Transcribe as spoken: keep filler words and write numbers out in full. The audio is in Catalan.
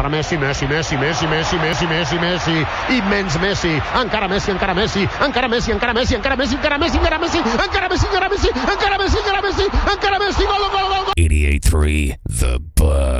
per Messi, Messi, Messi, Messi, Messi, Messi, Messi, Messi, immens Messi, encara Messi, encara Messi, encara Messi, encara Messi, encara Messi, encara Messi, encara Messi, encara Messi, encara Messi, encara Messi, encara Messi, encara Messi, gol, gol, gol, gol. eighty-eight point three The Buzz.